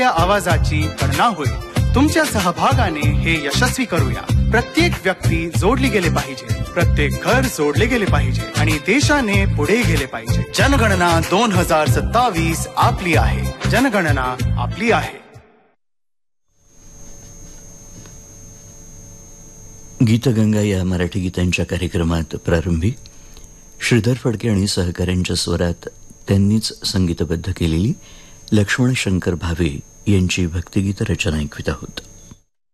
आवाजाची गणना होईल. तुमच्या सहभागाने हे यशस्वी करूया. प्रत्येक व्यक्ती जोडली गेले पाहिजे, प्रत्येक घर जोडले गेले पाहिजे आणि देशाने पुढे गेले पाहिजे. जनगणना 2027 आपली आहे. जनगणना आपली आहे. गीतगंगा या मराठी गीतांच्या कार्यक्रमात प्रारंभी श्रीधर फडके आणि सहकाऱ्यांच्या स्वरात त्यांनीच संगीतबद्ध केलेली लक्ष्मण शंकर भावे यांची भक्तिगीत रचना ऐकवित आहोत.